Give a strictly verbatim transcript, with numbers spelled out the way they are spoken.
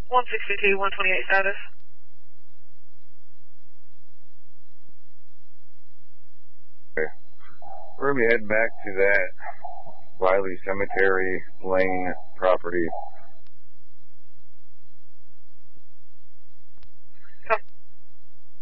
one sixty-two, one twenty-eight status. Okay. We're going to be heading back to that Wiley Cemetery Lane property.